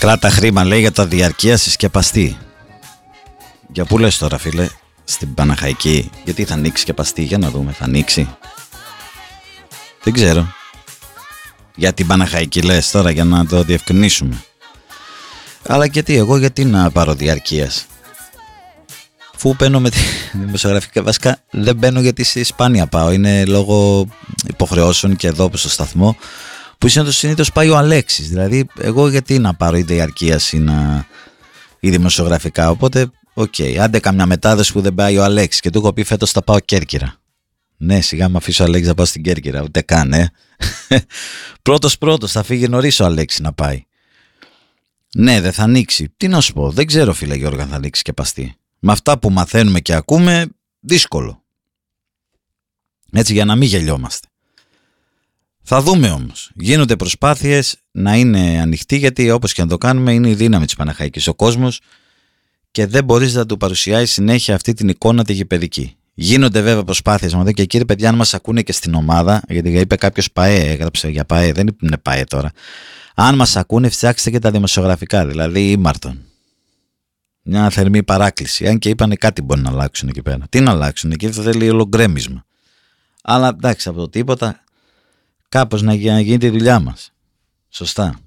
Κράτα χρήμα, λέει, για τα διαρκεία συσκεπαστή. Για πού λες τώρα, φίλε? Στην Παναχαϊκή? Γιατί θα ανοίξει σκεπαστή? Για να δούμε, θα ανοίξει? Δεν ξέρω. Για την Παναχαϊκή λες τώρα, για να το διευκρινίσουμε? Αλλά γιατί να πάρω διαρκείας? Φου μπαίνω με τη δημοσιογραφικά. Βασικά δεν μπαίνω γιατί στη Ισπάνια πάω. Είναι λόγω υποχρεώσεων και εδώ στο σταθμό που συνήθως πάει ο Αλέξης. Δηλαδή εγώ γιατί να πάρω ή διαρκείας ή δημοσιογραφικά? Οπότε άντε καμιά μετάδοση που δεν πάει ο Αλέξης. Και του έχω πει φέτος θα πάω Κέρκυρα. Ναι, σιγά με αφήσω ο Αλέξης να πάω στην Κέρκυρα. Ούτε καν, Πρώτος θα φύγει νωρίς ο Αλέξης να πάει. Ναι, δεν θα ανοίξει. Τι να σου πω, δεν ξέρω, φίλε Γιώργο, αν θα ανοίξει σκεπαστή. Με αυτά που μαθαίνουμε και ακούμε, δύσκολο. Έτσι, για να μην γελιόμαστε. Θα δούμε όμως. Γίνονται προσπάθειες να είναι ανοιχτή, γιατί όπως και να το κάνουμε είναι η δύναμη της Παναχαϊκής ο κόσμος και δεν μπορείς να του παρουσιάσεις συνέχεια αυτή την εικόνα τη γηπεδική. Γίνονται βέβαια προσπάθειες με και κύριε παιδιά, αν μας ακούνε και στην ομάδα, γιατί είπε κάποιος ΠΑΕ, έγραψε για ΠΑΕ, δεν είναι ΠΑΕ τώρα. Αν μας ακούνε, φτιάξτε και τα δημοσιογραφικά, δηλαδή ήμαρτον. Μια θερμή παράκληση. Αν και είπανε κάτι μπορεί να αλλάξουν εκεί πέρα. Τι να αλλάξουν, εκεί θα θέλει όλο γκρέμισμα. Αλλά εντάξει, από το τίποτα, κάπως να γίνει τη δουλειά μας. Σωστά.